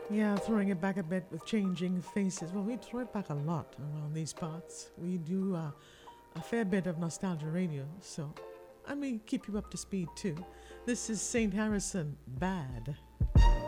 Yeah, throwing it back a bit with changing faces. Well, we throw it back a lot around these parts. We do a fair bit of nostalgia radio, so and we keep you up to speed too. This is St. Harrison, Bad.